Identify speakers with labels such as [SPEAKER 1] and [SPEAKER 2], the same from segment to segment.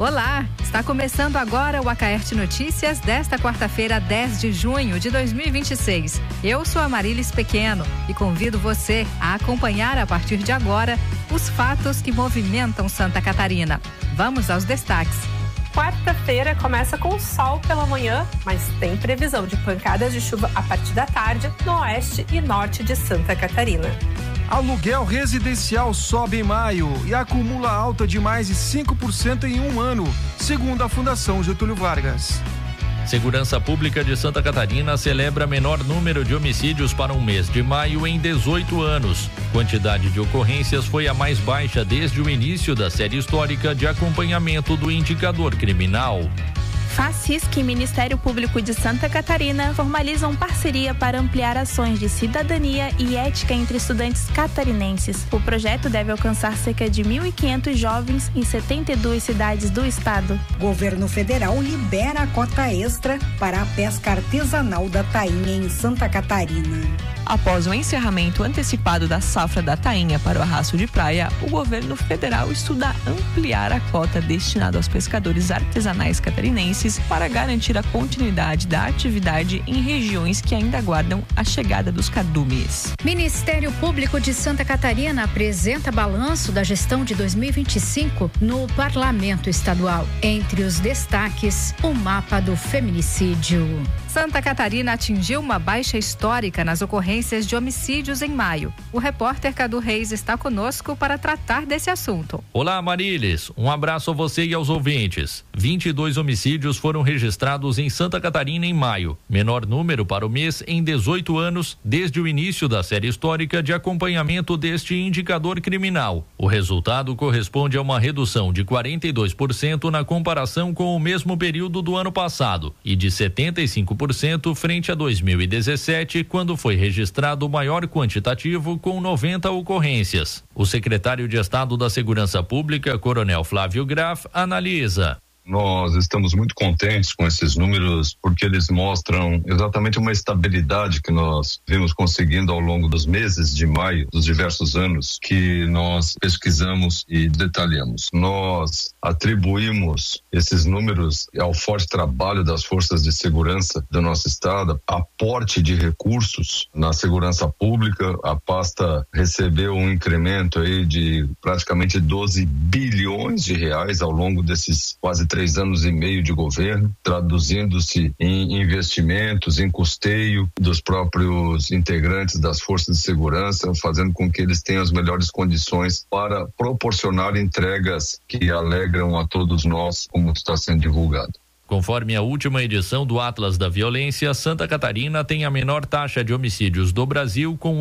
[SPEAKER 1] Olá, está começando agora o Acaerte Notícias desta quarta-feira, 10 de junho de 2026. Eu sou a Marilis Pequeno e convido você a acompanhar a partir de agora os fatos que movimentam Santa Catarina. Vamos aos destaques.
[SPEAKER 2] Quarta-feira começa com sol pela manhã, mas tem previsão de pancadas de chuva a partir da tarde no oeste e norte de Santa Catarina.
[SPEAKER 3] Aluguel residencial sobe em maio e acumula alta de mais de 5% em um ano, segundo a Fundação Getúlio Vargas.
[SPEAKER 4] Segurança Pública de Santa Catarina celebra menor número de homicídios para um mês de maio em 18 anos. Quantidade de ocorrências foi a mais baixa desde o início da série histórica de acompanhamento do indicador criminal.
[SPEAKER 5] FACISC e Ministério Público de Santa Catarina formalizam parceria para ampliar ações de cidadania e ética entre estudantes catarinenses. O projeto deve alcançar cerca de 1.500 jovens em 72 cidades do estado.
[SPEAKER 6] Governo federal libera a cota extra para a pesca artesanal da tainha em Santa Catarina.
[SPEAKER 7] Após o encerramento antecipado da safra da tainha para o arrasto de praia, o governo federal estuda ampliar a cota destinada aos pescadores artesanais catarinenses para garantir a continuidade da atividade em regiões que ainda aguardam a chegada dos cardumes.
[SPEAKER 1] Ministério Público de Santa Catarina apresenta balanço da gestão de 2025 no Parlamento Estadual. Entre os destaques, o mapa do feminicídio. Santa Catarina atingiu uma baixa histórica nas ocorrências de homicídios em maio. O repórter Cadu Reis está conosco para tratar desse assunto.
[SPEAKER 4] Olá, Marilis. Um abraço a você e aos ouvintes. 22 homicídios foram registrados em Santa Catarina em maio. Menor número para o mês em 18 anos, desde o início da série histórica de acompanhamento deste indicador criminal. O resultado corresponde a uma redução de 42% na comparação com o mesmo período do ano passado e de 75% frente a 2017, quando foi registrado o maior quantitativo com 90 ocorrências. O secretário de Estado da Segurança Pública, Coronel Flávio Graf, analisa.
[SPEAKER 8] Nós estamos muito contentes com esses números porque eles mostram exatamente uma estabilidade que nós vimos conseguindo ao longo dos meses de maio, dos diversos anos que nós pesquisamos e detalhamos. Nós atribuímos esses números ao forte trabalho das forças de segurança do nosso estado, aporte de recursos na segurança pública. A pasta recebeu um incremento aí de praticamente 12 bilhões de reais ao longo desses quase 3 anos e meio de governo, traduzindo-se em investimentos, em custeio dos próprios integrantes das forças de segurança, fazendo com que eles tenham as melhores condições para proporcionar entregas que alegram a todos nós, como está sendo divulgado.
[SPEAKER 4] Conforme a última edição do Atlas da Violência, Santa Catarina tem a menor taxa de homicídios do Brasil, com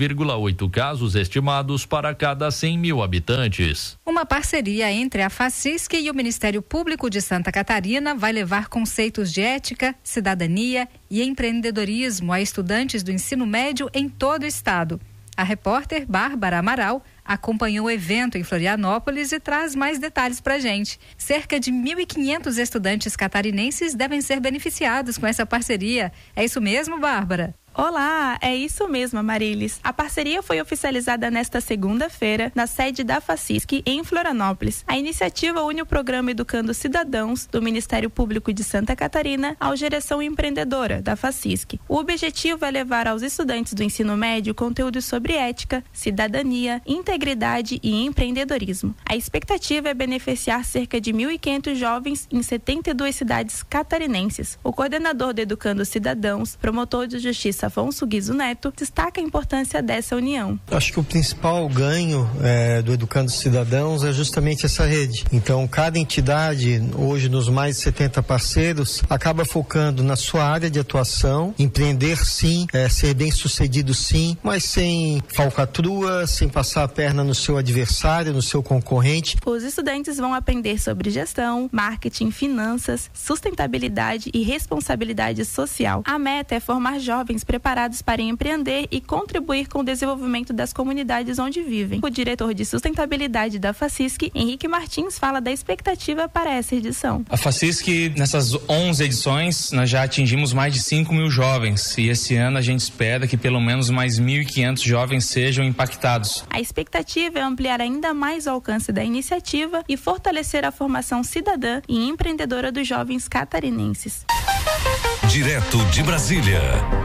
[SPEAKER 4] 8,8 casos estimados para cada 100 mil habitantes.
[SPEAKER 1] Uma parceria entre a FACISC e o Ministério Público de Santa Catarina vai levar conceitos de ética, cidadania e empreendedorismo a estudantes do ensino médio em todo o estado. A repórter Bárbara Amaral acompanhou o evento em Florianópolis e traz mais detalhes pra gente. Cerca de 1.500 estudantes catarinenses devem ser beneficiados com essa parceria. É isso mesmo, Bárbara?
[SPEAKER 5] Olá, é isso mesmo, Marilis. A parceria foi oficializada nesta segunda-feira na sede da FACISC em Florianópolis. A iniciativa une o programa Educando Cidadãos do Ministério Público de Santa Catarina à Geração Empreendedora da FACISC. O objetivo é levar aos estudantes do ensino médio conteúdos sobre ética, cidadania, integridade e empreendedorismo. A expectativa é beneficiar cerca de 1.500 jovens em 72 cidades catarinenses. O coordenador do Educando Cidadãos, promotor de justiça Afonso Guizo Neto, destaca a importância dessa união.
[SPEAKER 9] Acho que o principal ganho do Educando Cidadãos é justamente essa rede. Então, cada entidade, hoje nos mais de 70 parceiros, acaba focando na sua área de atuação, empreender sim, ser bem sucedido sim, mas sem falcatrua, sem passar a perna no seu adversário, no seu concorrente.
[SPEAKER 5] Os estudantes vão aprender sobre gestão, marketing, finanças, sustentabilidade e responsabilidade social. A meta é formar jovens preparados para empreender e contribuir com o desenvolvimento das comunidades onde vivem. O diretor de sustentabilidade da FACISC, Henrique Martins, fala da expectativa para essa edição.
[SPEAKER 10] A FACISC, nessas 11 edições, nós já atingimos mais de 5 mil jovens e esse ano a gente espera que pelo menos mais 1.500 jovens sejam impactados.
[SPEAKER 5] A expectativa é ampliar ainda mais o alcance da iniciativa e fortalecer a formação cidadã e empreendedora dos jovens catarinenses.
[SPEAKER 11] Direto de Brasília.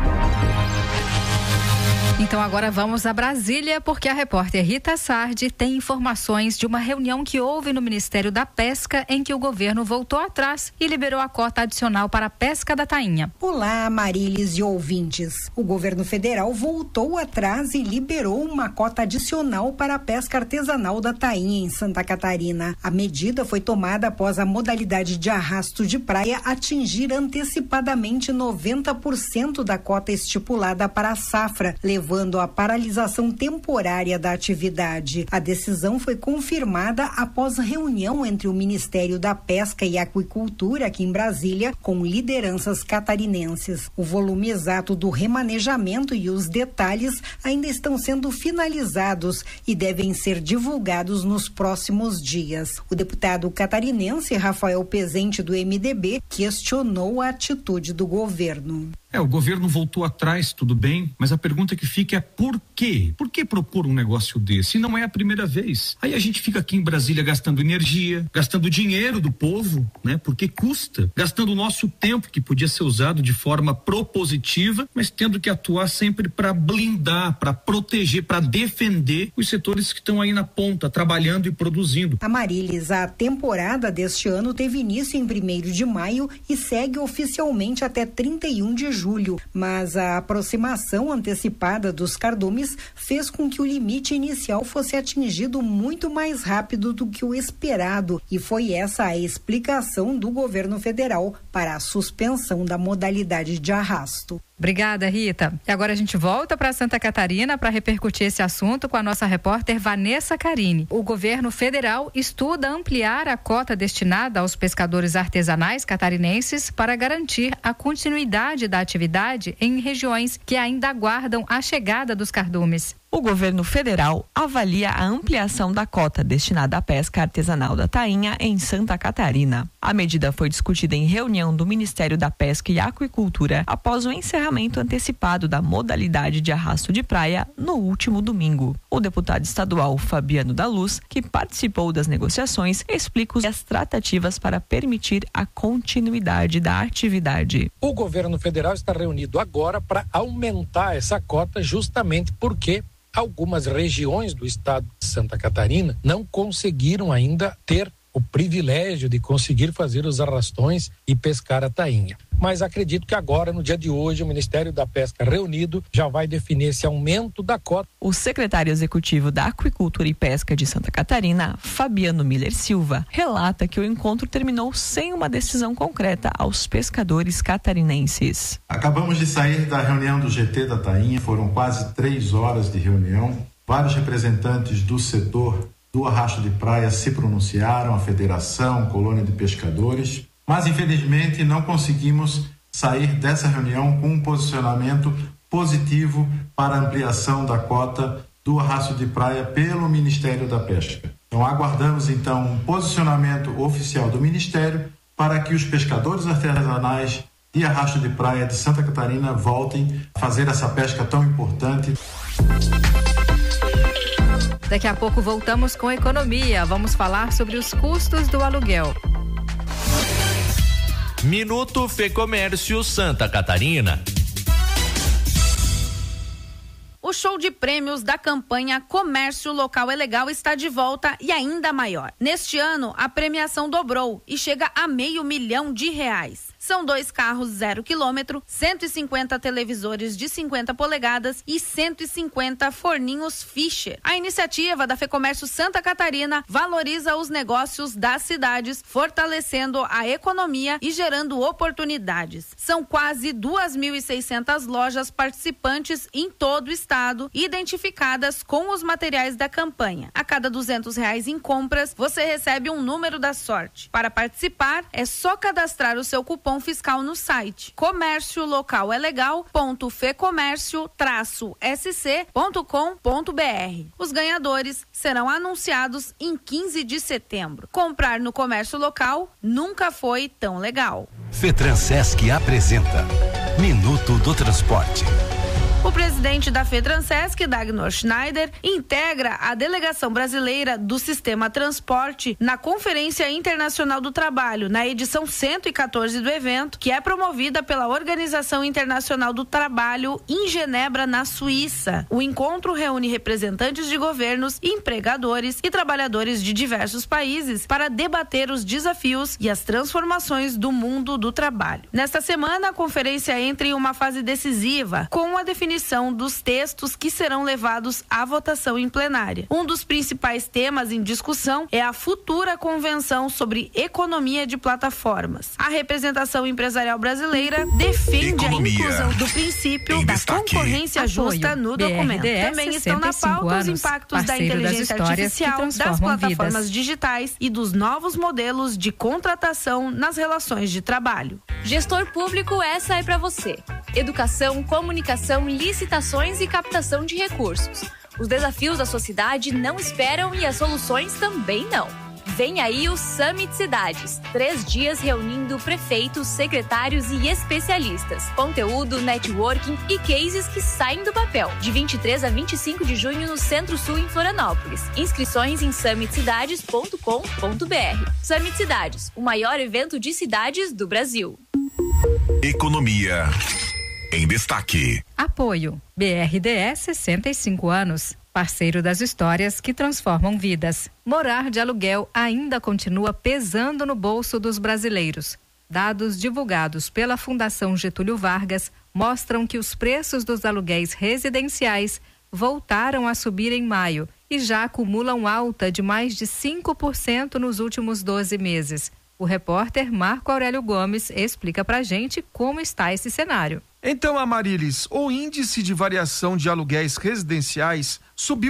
[SPEAKER 1] Então agora vamos a Brasília, porque a repórter Rita Sardi tem informações de uma reunião que houve no Ministério da Pesca em que o governo voltou atrás e liberou a cota adicional para a pesca da tainha.
[SPEAKER 6] Olá, Marilis e ouvintes. O governo federal voltou atrás e liberou uma cota adicional para a pesca artesanal da tainha em Santa Catarina. A medida foi tomada após a modalidade de arrasto de praia atingir antecipadamente 90% da cota estipulada para a safra, levando à paralisação temporária da atividade. A decisão foi confirmada após reunião entre o Ministério da Pesca e Aquicultura aqui em Brasília com lideranças catarinenses. O volume exato do remanejamento e os detalhes ainda estão sendo finalizados e devem ser divulgados nos próximos dias. O deputado catarinense Rafael Pezente, do MDB, questionou a atitude do governo.
[SPEAKER 12] O governo voltou atrás, tudo bem, mas a pergunta que fica é por quê? Por que propor um negócio desse? Não é a primeira vez. Aí a gente fica aqui em Brasília gastando energia, gastando dinheiro do povo, né? Porque custa, gastando o nosso tempo que podia ser usado de forma propositiva, mas tendo que atuar sempre para blindar, para proteger, para defender os setores que estão aí na ponta, trabalhando e produzindo.
[SPEAKER 6] Amarilis, a temporada deste ano teve início em 1º de maio e segue oficialmente até 31 de julho, mas a aproximação antecipada dos cardumes fez com que o limite inicial fosse atingido muito mais rápido do que o esperado, e foi essa a explicação do governo federal para a suspensão da modalidade de arrasto.
[SPEAKER 1] Obrigada, Rita. E agora a gente volta para Santa Catarina para repercutir esse assunto com a nossa repórter Vanessa Carini. O governo federal estuda ampliar a cota destinada aos pescadores artesanais catarinenses para garantir a continuidade da atividade em regiões que ainda aguardam a chegada dos cardumes.
[SPEAKER 7] O governo federal avalia a ampliação da cota destinada à pesca artesanal da tainha em Santa Catarina. A medida foi discutida em reunião do Ministério da Pesca e Aquicultura após o encerramento antecipado da modalidade de arrasto de praia no último domingo. O deputado estadual Fabiano da Luz, que participou das negociações, explica as tratativas para permitir a continuidade da atividade.
[SPEAKER 13] O governo federal está reunido agora para aumentar essa cota justamente porque algumas regiões do estado de Santa Catarina não conseguiram ainda ter o privilégio de conseguir fazer os arrastões e pescar a tainha. Mas acredito que agora, no dia de hoje, o Ministério da Pesca reunido já vai definir esse aumento da cota.
[SPEAKER 7] O secretário executivo da Aquicultura e Pesca de Santa Catarina, Fabiano Miller Silva, relata que o encontro terminou sem uma decisão concreta aos pescadores catarinenses.
[SPEAKER 14] Acabamos de sair da reunião do GT da tainha, foram quase 3 horas de reunião. Vários representantes do setor do arrasto de praia se pronunciaram, a Federação, Colônia de Pescadores, mas infelizmente não conseguimos sair dessa reunião com um posicionamento positivo para a ampliação da cota do arrasto de praia pelo Ministério da Pesca. Então aguardamos então um posicionamento oficial do Ministério para que os pescadores artesanais de arrasto de praia de Santa Catarina voltem a fazer essa pesca tão importante.
[SPEAKER 1] Daqui a pouco voltamos com economia. Vamos falar sobre os custos do aluguel.
[SPEAKER 4] Minuto Fecomércio Santa Catarina.
[SPEAKER 15] O show de prêmios da campanha Comércio Local é Legal está de volta e ainda maior. Neste ano, a premiação dobrou e chega a R$500 mil. São 2 carros 0 km, 150 televisores de 50 polegadas e 150 forninhos Fischer. A iniciativa da Fecomércio Santa Catarina valoriza os negócios das cidades, fortalecendo a economia e gerando oportunidades. São quase 2.600 lojas participantes em todo o estado, identificadas com os materiais da campanha. A cada R$200 em compras, você recebe um número da sorte. Para participar, é só cadastrar o seu cupom com o fiscal no site comerciolocalelegal.fecomércio-sc.com.br. Os ganhadores serão anunciados em 15 de setembro. Comprar no comércio local nunca foi tão legal.
[SPEAKER 11] FETRANSESC apresenta Minuto do Transporte.
[SPEAKER 15] O presidente da FETRANSESC, Dagnor Schneider, integra a delegação brasileira do Sistema Transporte na Conferência Internacional do Trabalho, na edição 114 do evento, que é promovida pela Organização Internacional do Trabalho em Genebra, na Suíça. O encontro reúne representantes de governos, empregadores e trabalhadores de diversos países para debater os desafios e as transformações do mundo do trabalho. Nesta semana, a conferência entra em uma fase decisiva, com a definição dos textos que serão levados à votação em plenária. Um dos principais temas em discussão é a futura convenção sobre economia de plataformas. A representação empresarial brasileira defende a inclusão do princípio da concorrência justa no documento. Também estão na pauta os impactos da inteligência artificial, das plataformas digitais e dos novos modelos de contratação nas relações de trabalho.
[SPEAKER 16] Gestor público, essa é para você. Educação, comunicação, licitações e captação de recursos. Os desafios da sociedade não esperam e as soluções também não. Vem aí o Summit Cidades. 3 dias reunindo prefeitos, secretários e especialistas. Conteúdo, networking e cases que saem do papel. De 23 a 25 de junho no Centro-Sul, em Florianópolis. Inscrições em summitcidades.com.br. Summit Cidades, o maior evento de cidades do Brasil.
[SPEAKER 11] Economia em destaque.
[SPEAKER 1] Apoio. BRDE 65 anos. Parceiro das histórias que transformam vidas. Morar de aluguel ainda continua pesando no bolso dos brasileiros. Dados divulgados pela Fundação Getúlio Vargas mostram que os preços dos aluguéis residenciais voltaram a subir em maio e já acumulam alta de mais de 5% nos últimos 12 meses. O repórter Marco Aurélio Gomes explica pra gente como está esse cenário.
[SPEAKER 3] Então, Amarilis, o índice de variação de aluguéis residenciais subiu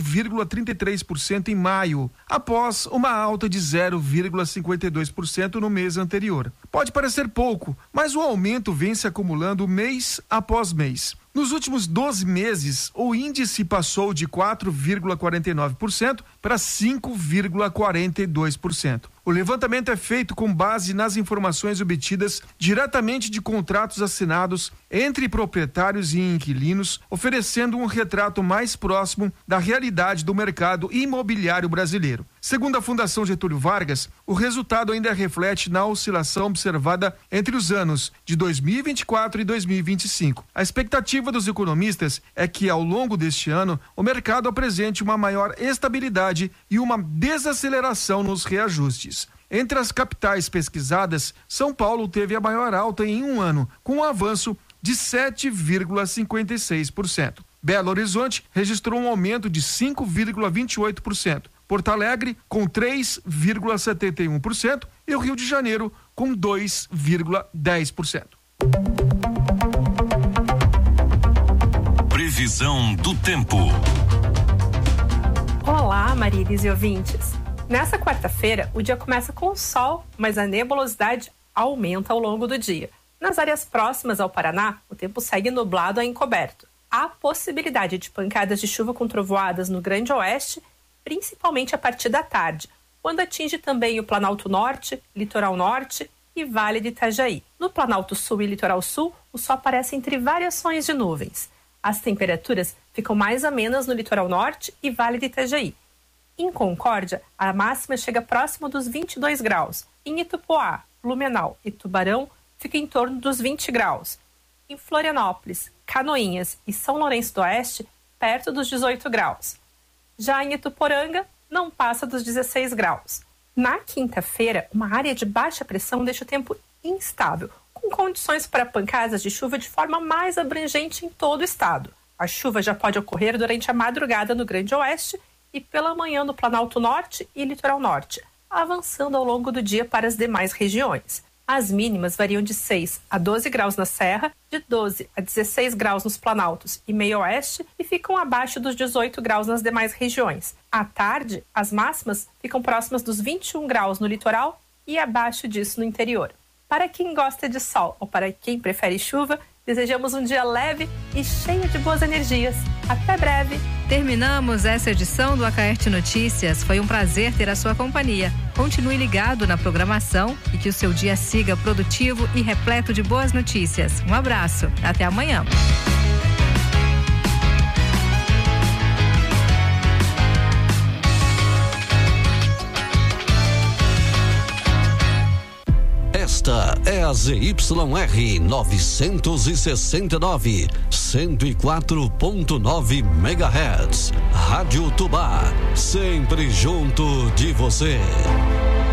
[SPEAKER 3] 0,33% em maio, após uma alta de 0,52% no mês anterior. Pode parecer pouco, mas o aumento vem se acumulando mês após mês. Nos últimos 12 meses, o índice passou de 4,49% para 5,42%. O levantamento é feito com base nas informações obtidas diretamente de contratos assinados entre proprietários e inquilinos, oferecendo um retrato mais próximo da realidade do mercado imobiliário brasileiro. Segundo a Fundação Getúlio Vargas, o resultado ainda reflete na oscilação observada entre os anos de 2024 e 2025. A expectativa dos economistas é que, ao longo deste ano, o mercado apresente uma maior estabilidade e uma desaceleração nos reajustes. Entre as capitais pesquisadas, São Paulo teve a maior alta em um ano, com um avanço de 7,56%. Belo Horizonte registrou um aumento de 5,28%. Porto Alegre com 3,71% e o Rio de Janeiro com 2,10%.
[SPEAKER 11] Previsão do tempo.
[SPEAKER 2] Olá, Marilis e ouvintes. Nessa quarta-feira, o dia começa com o sol, mas a nebulosidade aumenta ao longo do dia. Nas áreas próximas ao Paraná, o tempo segue nublado a encoberto. Há possibilidade de pancadas de chuva com trovoadas no Grande Oeste, principalmente a partir da tarde, quando atinge também o Planalto Norte, Litoral Norte e Vale de Itajaí. No Planalto Sul e Litoral Sul, o sol aparece entre variações de nuvens. As temperaturas ficam mais amenas no Litoral Norte e Vale de Itajaí. Em Concórdia, a máxima chega próximo dos 22 graus. Em Itupoá, Blumenau e Tubarão, fica em torno dos 20 graus. Em Florianópolis, Canoinhas e São Lourenço do Oeste, perto dos 18 graus. Já em Ituporanga, não passa dos 16 graus. Na quinta-feira, uma área de baixa pressão deixa o tempo instável, com condições para pancadas de chuva de forma mais abrangente em todo o estado. A chuva já pode ocorrer durante a madrugada no Grande Oeste e pela manhã no Planalto Norte e Litoral Norte, avançando ao longo do dia para as demais regiões. As mínimas variam de 6 a 12 graus na Serra, de 12 a 16 graus nos Planaltos e Meio Oeste e ficam abaixo dos 18 graus nas demais regiões. À tarde, as máximas ficam próximas dos 21 graus no litoral e abaixo disso no interior. Para quem gosta de sol ou para quem prefere chuva, desejamos um dia leve e cheio de boas energias. Até breve!
[SPEAKER 1] Terminamos essa edição do Acaerte Notícias. Foi um prazer ter a sua companhia. Continue ligado na programação e que o seu dia siga produtivo e repleto de boas notícias. Um abraço. Até amanhã.
[SPEAKER 17] Esta é a ZYR 969, 104.9 MHz. Rádio Tubá, sempre junto de você.